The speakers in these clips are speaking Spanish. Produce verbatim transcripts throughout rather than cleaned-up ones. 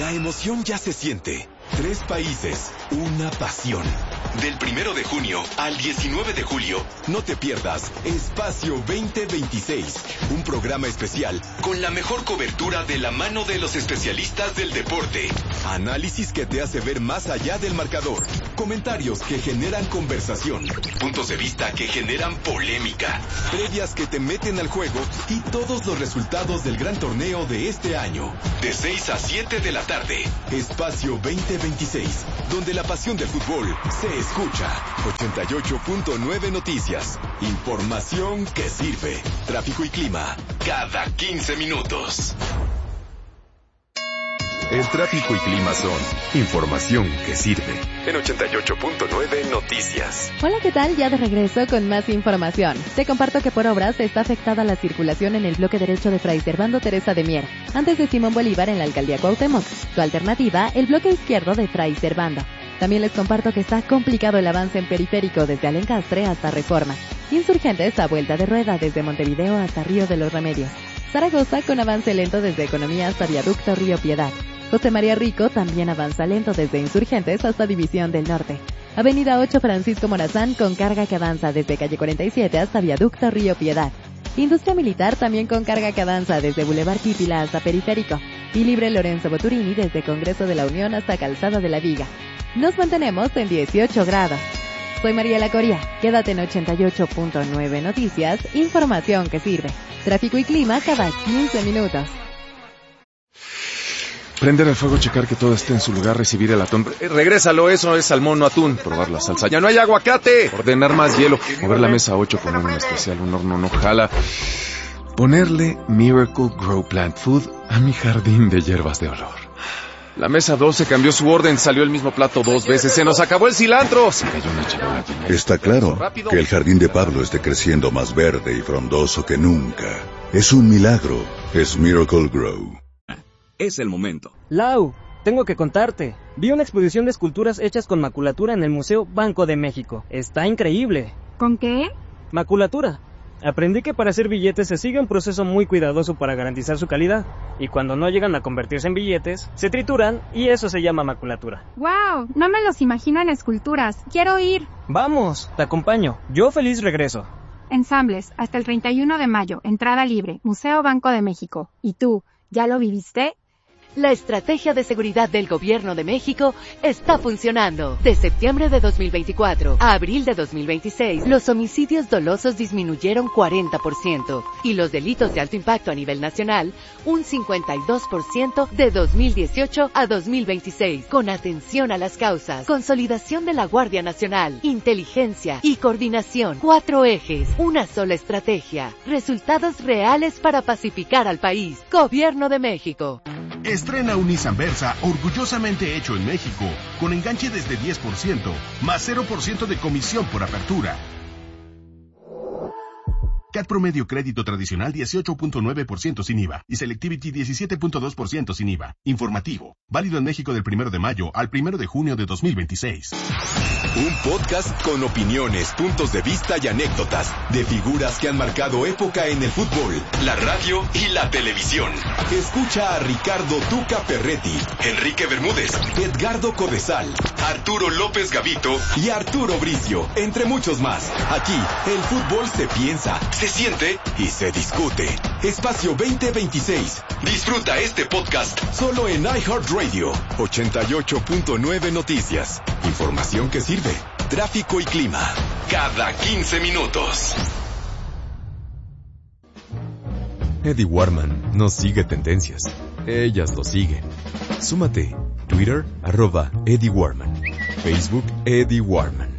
La emoción ya se siente. Tres países, una pasión. Del primero de junio al diecinueve de julio, no te pierdas Espacio veinte veintiséis, un programa especial con la mejor cobertura de la mano de los especialistas del deporte. Análisis que te hace ver más allá del marcador. Comentarios que generan conversación. Puntos de vista que generan polémica. Previas que te meten al juego y todos los resultados del gran torneo de este año. De seis a siete de la tarde. Espacio veinte veintiséis, donde la pasión del fútbol se escucha. ochenta y ocho punto nueve Noticias. Información que sirve. Tráfico y clima cada quince minutos. El tráfico y clima son información que sirve. En ochenta y ocho punto nueve Noticias. Hola, ¿qué tal? Ya de regreso con más información. Te comparto que por obras está afectada la circulación en el bloque derecho de Fray Servando Teresa de Mier, antes de Simón Bolívar en la alcaldía Cuauhtémoc. Su alternativa, el bloque izquierdo de Fray Servando. También les comparto que está complicado el avance en periférico desde Alencastre hasta Reforma. Insurgentes a vuelta de rueda desde Montevideo hasta Río de los Remedios. Zaragoza con avance lento desde Economía hasta Viaducto Río Piedad. José María Rico también avanza lento desde Insurgentes hasta División del Norte. Avenida ocho Francisco Morazán con carga que avanza desde Calle cuarenta y siete hasta Viaducto Río Piedad. Industria Militar también con carga que avanza desde Boulevard Pípila hasta Periférico. Y Libre Lorenzo Boturini desde Congreso de la Unión hasta Calzada de la Viga. Nos mantenemos en dieciocho grados. Soy Mariela Coria. Quédate en ochenta y ocho punto nueve Noticias, información que sirve. Tráfico y clima cada quince minutos. Prender el fuego, checar que todo esté en su lugar, recibir el atún. Eh, regrésalo, eso es salmón, no atún. Probar la salsa. ¡Ya no hay aguacate! Ordenar más hielo. Mover la mesa ocho, poner un especial, un horno no jala. Ponerle Miracle Grow Plant Food a mi jardín de hierbas de olor. La mesa doce cambió su orden, salió el mismo plato dos veces. ¡Se nos acabó el cilantro! Se cayó una charola. Está claro que el jardín de Pablo esté creciendo más verde y frondoso que nunca. Es un milagro. Es Miracle Grow. Es el momento. Lau, tengo que contarte. Vi una exposición de esculturas hechas con maculatura en el Museo Banco de México. Está increíble. ¿Con qué? Maculatura. Aprendí que para hacer billetes se sigue un proceso muy cuidadoso para garantizar su calidad. Y cuando no llegan a convertirse en billetes, se trituran y eso se llama maculatura. ¡Wow! No me los imagino en esculturas. ¡Quiero ir! Vamos, te acompaño. Yo feliz regreso. Ensambles, hasta el treinta y uno de mayo. Entrada libre. Museo Banco de México. ¿Y tú, ya lo viviste? La estrategia de seguridad del Gobierno de México está funcionando. De septiembre de dos mil veinticuatro a abril de dos mil veintiséis, los homicidios dolosos disminuyeron cuarenta por ciento y los delitos de alto impacto a nivel nacional un cincuenta y dos por ciento de dos mil dieciocho a dos mil veintiséis. Con atención a las causas, consolidación de la Guardia Nacional, inteligencia y coordinación. Cuatro ejes, una sola estrategia. Resultados reales para pacificar al país. Gobierno de México. Estrena un Nissan Versa orgullosamente hecho en México, con enganche desde diez por ciento, más cero por ciento de comisión por apertura. C A T promedio crédito tradicional dieciocho punto nueve por ciento sin I V A y Selectivity diecisiete punto dos por ciento sin I V A. Informativo, válido en México del primero de mayo al primero de junio de dos mil veintiséis. Un podcast con opiniones, puntos de vista y anécdotas de figuras que han marcado época en el fútbol, la radio y la televisión. Escucha a Ricardo Tuca Ferretti, Enrique Bermúdez, Edgardo Codesal, Arturo López Gavito y Arturo Bricio, entre muchos más. Aquí, el fútbol se piensa, se siente y se discute. Espacio veinte veintiséis. Disfruta este podcast solo en iHeartRadio. ochenta y ocho punto nueve Noticias. Información que sirve. Tráfico y clima. Cada quince minutos. Eddie Warman no sigue tendencias. Ellas lo siguen. Súmate. Twitter, arroba Eddie Warman. Facebook, Eddie Warman.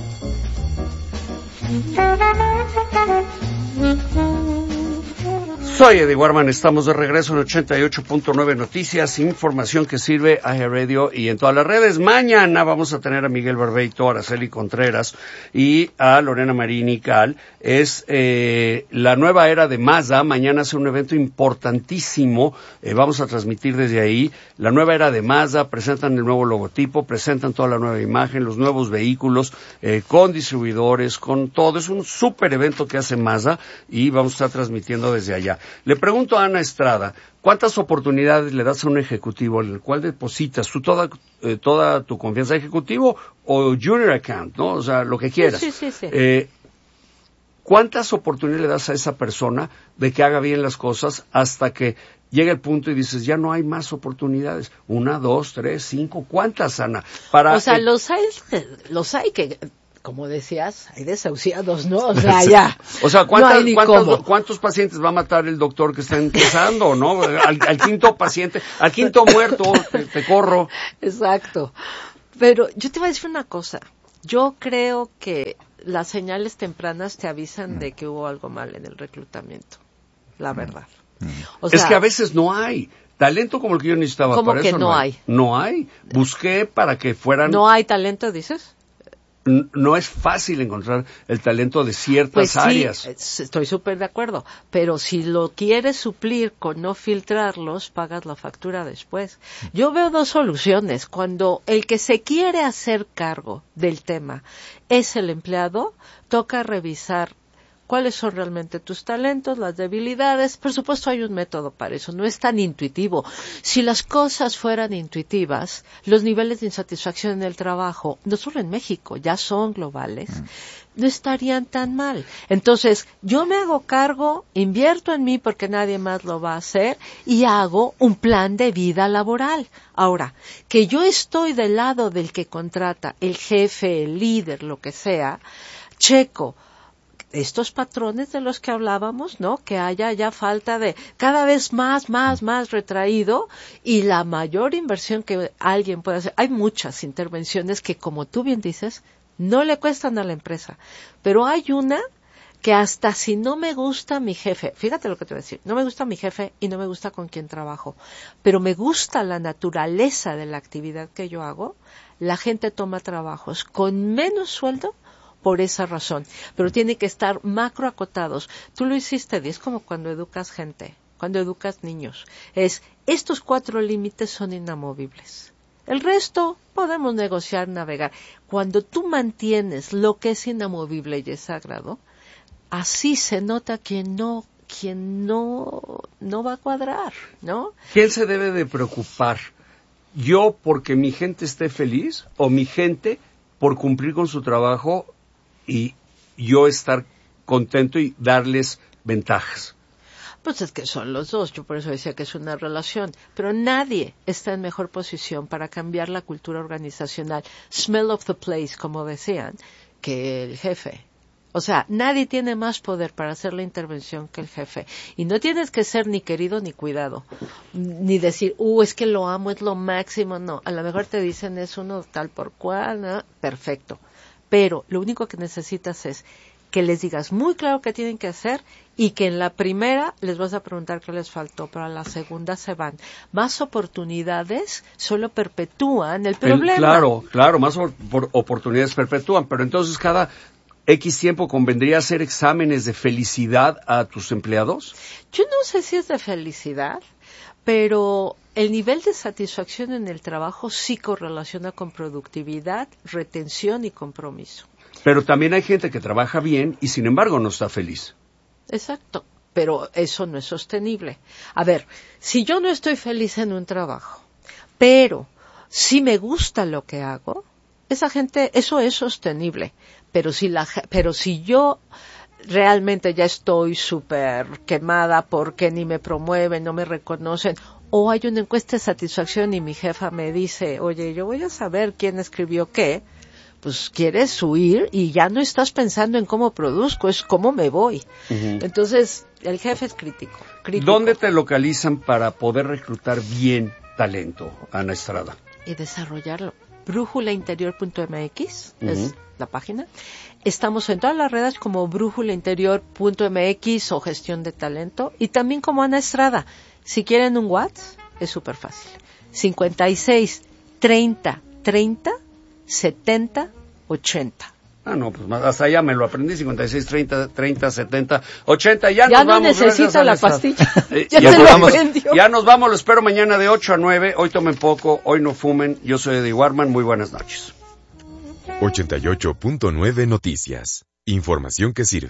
Soy Eddie Warman, estamos de regreso en ochenta y ocho punto nueve Noticias, información que sirve a iHeartRadio y en todas las redes. Mañana vamos a tener a Miguel Barbeito, a Araceli Contreras y a Lorena Marini Cal. Es eh, la nueva era de Mazda. Mañana hace un evento importantísimo. Eh, vamos a transmitir desde ahí. La nueva era de Mazda, presentan el nuevo logotipo, presentan toda la nueva imagen, los nuevos vehículos, eh, con distribuidores, con todo. Es un súper evento que hace Mazda y vamos a estar transmitiendo desde allá. Le pregunto a Ana Estrada, ¿cuántas oportunidades le das a un ejecutivo en el cual depositas tú toda, eh, toda tu confianza ejecutivo o junior account, ¿no? O sea, lo que quieras. Sí, sí, sí. Eh, ¿Cuántas oportunidades le das a esa persona de que haga bien las cosas hasta que llega el punto y dices, ya no hay más oportunidades? Una, dos, tres, cinco, ¿cuántas, Ana? Para, o sea, eh, los hay, los hay que, como decías, hay desahuciados, ¿no? O sea, ya. O sea, ¿cuántas, no ¿cuántos, ¿cuántos pacientes va a matar el doctor que está empezando, no? Al, al quinto paciente, al quinto muerto, te, te corro. Exacto. Pero yo te voy a decir una cosa. Yo creo que las señales tempranas te avisan de que hubo algo mal en el reclutamiento. La verdad. O sea, es que a veces no hay talento como el que yo necesitaba. ¿Cómo para que eso no hay? hay? No hay. Busqué para que fueran... ¿No hay talento, dices? No es fácil encontrar el talento de ciertas pues sí, áreas. Estoy súper de acuerdo, pero si lo quieres suplir con no filtrarlos, pagas la factura después. Yo veo dos soluciones. Cuando el que se quiere hacer cargo del tema es el empleado, toca revisar cuáles son realmente tus talentos, las debilidades. Por supuesto hay un método para eso, no es tan intuitivo. Si las cosas fueran intuitivas, los niveles de insatisfacción en el trabajo, no solo en México, ya son globales, no estarían tan mal. Entonces, yo me hago cargo, invierto en mí porque nadie más lo va a hacer y hago un plan de vida laboral. Ahora, que yo estoy del lado del que contrata, el jefe, el líder, lo que sea, checo estos patrones de los que hablábamos, ¿no? Que haya ya falta de cada vez más, más, más retraído y la mayor inversión que alguien puede hacer. Hay muchas intervenciones que, como tú bien dices, no le cuestan a la empresa, pero hay una que hasta si no me gusta mi jefe, fíjate lo que te voy a decir, no me gusta mi jefe y no me gusta con quien trabajo, pero me gusta la naturaleza de la actividad que yo hago, la gente toma trabajos con menos sueldo por esa razón, pero tiene que estar macro acotados. Tú lo hiciste, es como cuando educas gente, cuando educas niños. Es, estos cuatro límites son inamovibles. El resto podemos negociar, navegar. Cuando tú mantienes lo que es inamovible y es sagrado, así se nota quien no, quien no, no va a cuadrar, ¿no? ¿Quién se debe de preocupar? ¿Yo porque mi gente esté feliz o mi gente por cumplir con su trabajo y yo estar contento y darles ventajas? Pues es que son los dos, yo por eso decía que es una relación, pero nadie está en mejor posición para cambiar la cultura organizacional, smell of the place, como decían, que el jefe. O sea, nadie tiene más poder para hacer la intervención que el jefe. Y no tienes que ser ni querido ni cuidado, ni decir, uh, es que lo amo, es lo máximo, no. A lo mejor te dicen es uno tal por cual, ¿no? Perfecto. Pero lo único que necesitas es que les digas muy claro qué tienen que hacer y que en la primera les vas a preguntar qué les faltó, pero a la segunda se van. Más oportunidades solo perpetúan el problema. El, claro, claro, más or, por, oportunidades perpetúan, pero entonces cada X tiempo convendría hacer exámenes de felicidad a tus empleados. Yo no sé si es de felicidad, pero el nivel de satisfacción en el trabajo sí correlaciona con productividad, retención y compromiso. Pero también hay gente que trabaja bien y sin embargo no está feliz. Exacto, pero eso no es sostenible. A ver, si yo no estoy feliz en un trabajo, pero si me gusta lo que hago, esa gente, eso es sostenible. Pero si la, pero si yo realmente ya estoy súper quemada porque ni me promueven, no me reconocen, o hay una encuesta de satisfacción y mi jefa me dice, oye, yo voy a saber quién escribió qué, pues quieres huir y ya no estás pensando en cómo produzco, es cómo me voy. Uh-huh. Entonces, el jefe es crítico, crítico. ¿Dónde te localizan para poder reclutar bien talento, Ana Estrada? Y desarrollarlo. brújula interior punto m x uh-huh. es la página. Estamos en todas las redes como brújula interior punto m x o gestión de talento y también como Ana Estrada. Si quieren un WhatsApp, es súper fácil. cincuenta y seis, treinta, treinta, setenta, ochenta. Ah, no, pues hasta allá me lo aprendí, cincuenta y seis, treinta, treinta, setenta, ochenta, ya, ya nos no vamos. Ya no necesita la pastilla, eh, ya, ya, se lo vamos, aprendió. Ya nos vamos, lo espero mañana de ocho a nueve, hoy tomen poco, hoy no fumen, yo soy Eddie Warman, muy buenas noches. ochenta y ocho punto nueve Noticias, información que sirve.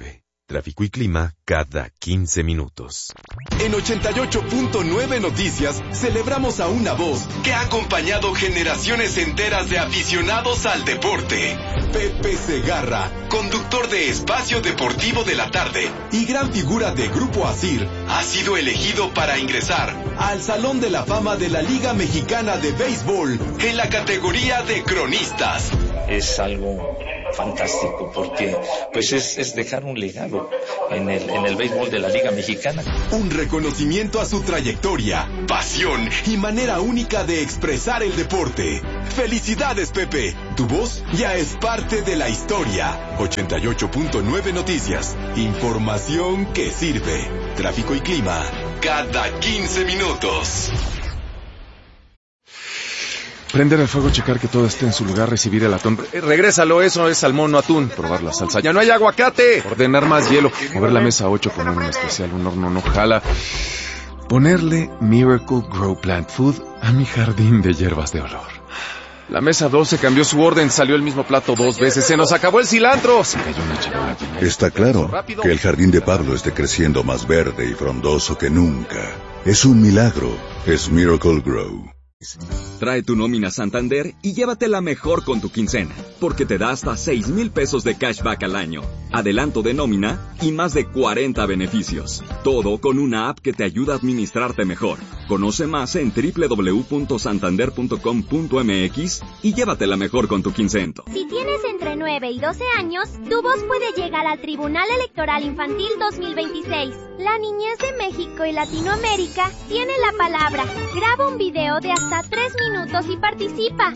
Tráfico y clima cada quince minutos. En ochenta y ocho punto nueve Noticias celebramos a una voz que ha acompañado generaciones enteras de aficionados al deporte. Pepe Segarra, conductor de Espacio Deportivo de la Tarde y gran figura de Grupo Asir, ha sido elegido para ingresar al Salón de la Fama de la Liga Mexicana de Béisbol en la categoría de cronistas. Es algo fantástico porque pues es, es dejar un legado en el, en el béisbol de la Liga Mexicana. Un reconocimiento a su trayectoria, pasión y manera única de expresar el deporte. ¡Felicidades, Pepe! Tu voz ya es parte de la historia. ochenta y ocho punto nueve Noticias. Información que sirve. Tráfico y clima cada quince minutos. Prender el fuego, checar que todo esté en su lugar, recibir el atún. Eh, regrésalo, eso es salmón, no atún. Probar la salsa. ¡Ya no hay aguacate! Ordenar más hielo. Mover la mesa ocho con un especial, un horno no jala. Ponerle Miracle Grow Plant Food a mi jardín de hierbas de olor. La mesa doce cambió su orden, salió el mismo plato dos veces. ¡Se nos acabó el cilantro! Se cayó una charola. Está claro que el jardín de Pablo esté creciendo más verde y frondoso que nunca. Es un milagro. Es Miracle Grow. Trae tu nómina Santander y llévatela mejor con tu quincena, porque te da hasta seis mil pesos de cashback al año, adelanto de nómina y más de cuarenta beneficios. Todo con una app que te ayuda a administrarte mejor. Conoce más en doble u doble u doble u punto santander punto com punto m x y llévatela mejor con tu quincento. Si tienes entre nueve y doce años, tu voz puede llegar al Tribunal Electoral Infantil dos mil veintiséis. La niñez de México y Latinoamérica tiene la palabra. Graba un video de hasta tres minutos y participa.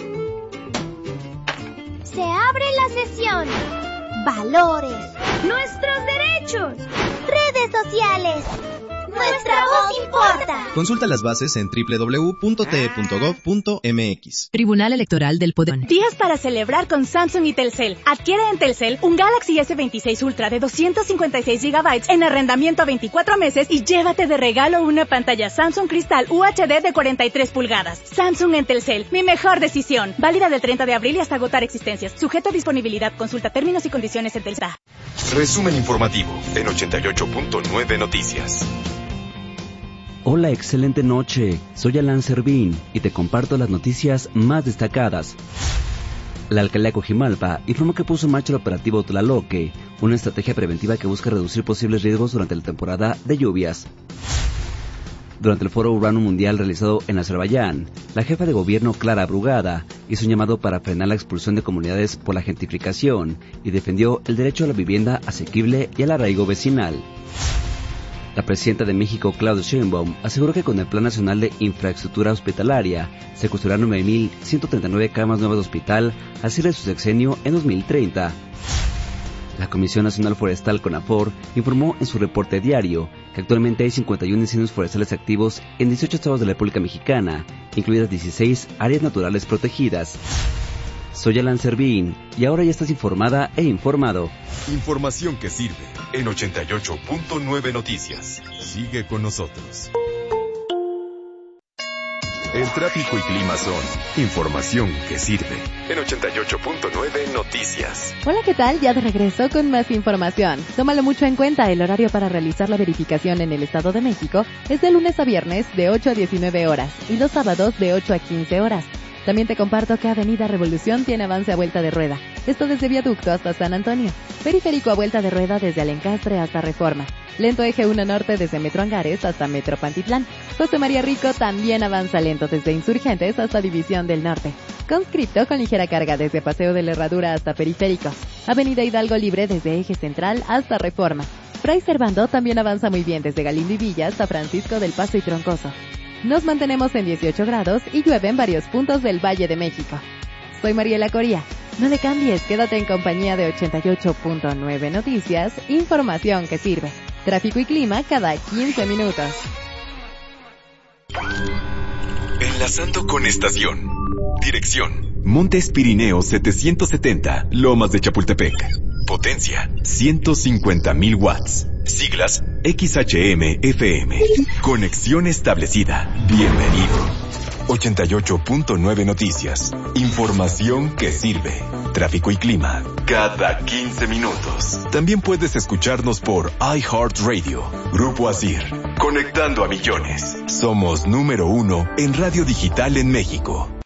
Se abre la sesión. Valores. Nuestros derechos. Redes sociales. Nuestra voz importa. Consulta las bases en doble u doble u doble u punto t e punto gov punto m x. Tribunal Electoral del Poder. Días para celebrar con Samsung y Telcel. Adquiere en Telcel un Galaxy S veintiséis Ultra de doscientos cincuenta y seis gigabytes en arrendamiento a veinticuatro meses y llévate de regalo una pantalla Samsung Crystal U H D de cuarenta y tres pulgadas. Samsung en Telcel, mi mejor decisión. Válida del treinta de abril y hasta agotar existencias. Sujeto a disponibilidad. Consulta términos y condiciones en Telcel. Resumen informativo en ochenta y ocho punto nueve Noticias. Hola, excelente noche. Soy Alan Servín y te comparto las noticias más destacadas. La alcaldía de Coajimalpa informó que puso en marcha el operativo Tlaloque, una estrategia preventiva que busca reducir posibles riesgos durante la temporada de lluvias. Durante el Foro Urbano Mundial realizado en Azerbaiyán, la jefa de gobierno Clara Brugada hizo un llamado para frenar la expulsión de comunidades por la gentrificación y defendió el derecho a la vivienda asequible y al arraigo vecinal. La presidenta de México, Claudia Sheinbaum, aseguró que con el Plan Nacional de Infraestructura Hospitalaria se construirán nueve mil ciento treinta y nueve camas nuevas de hospital al cierre de su sexenio en dos mil treinta. La Comisión Nacional Forestal CONAFOR informó en su reporte diario que actualmente hay cincuenta y uno incendios forestales activos en dieciocho estados de la República Mexicana, incluidas dieciséis áreas naturales protegidas. Soy Alan Servín y ahora ya estás informada e informado. Información que sirve en ochenta y ocho punto nueve Noticias. Sigue con nosotros. El tráfico y clima son información que sirve en ochenta y ocho punto nueve Noticias. Hola, ¿qué tal? Ya de regreso con más información. Tómalo mucho en cuenta, el horario para realizar la verificación en el Estado de México es de lunes a viernes de ocho a diecinueve horas y los sábados de ocho a quince horas. También te comparto que Avenida Revolución tiene avance a vuelta de rueda. Esto desde Viaducto hasta San Antonio. Periférico a vuelta de rueda desde Alencastre hasta Reforma. Lento eje uno Norte desde Metro Angares hasta Metro Pantitlán. José María Rico también avanza lento desde Insurgentes hasta División del Norte. Conscripto con ligera carga desde Paseo de la Herradura hasta Periférico. Avenida Hidalgo libre desde Eje Central hasta Reforma. Fray Servando también avanza muy bien desde Galindo y Villa hasta Francisco del Paso y Troncoso. Nos mantenemos en dieciocho grados y llueve en varios puntos del Valle de México. Soy Mariela Coria. No le cambies, quédate en compañía de ochenta y ocho punto nueve Noticias, información que sirve. Tráfico y clima cada quince minutos. Enlazando con estación. Dirección: Montes Pirineos setecientos setenta, Lomas de Chapultepec. Potencia: ciento cincuenta mil watts. Siglas: X H M F M. Conexión establecida. Bienvenido. ochenta y ocho punto nueve Noticias. Información que sirve. Tráfico y clima cada quince minutos. También puedes escucharnos por iHeartRadio. Grupo Asir. Conectando a millones. Somos número uno en radio digital en México.